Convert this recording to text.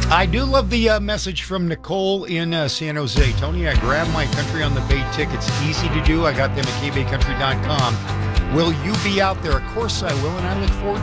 I do love the message from Nicole in San Jose. Tony, I grabbed my Country on the Bay tickets. Easy to do. I got them at kbaycountry.com. Will you be out there? Of course I will, and I look forward